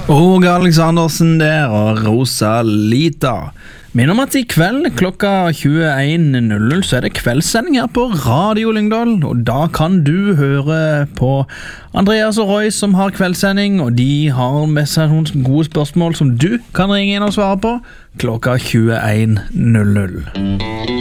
Og Aleksandersen der, og Rosalita. Minner om at i kveld klokka 21.00 så det kveldssending her på Radio Lyngdal, og da kan du høre på Andreas og Roy som har kveldssending, og de har med seg noen gode spørsmål som du kan ringe inn og svare på klokka 21.00.